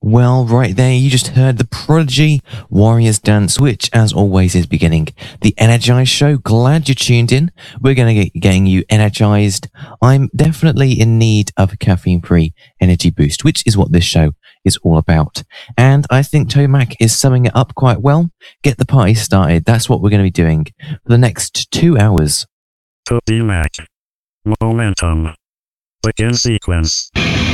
Well, right there, you just heard the Prodigy Warriors Dance, which, as always, is beginning the Energized Show. Glad you tuned in. We're going to get getting you energized. I'm definitely in need of a caffeine-free energy boost, which is what this show is all about. And I think Tomac is summing it up quite well. Get the party started. That's what we're going to be doing for the next 2 hours. Tomac. Momentum. Begin sequence.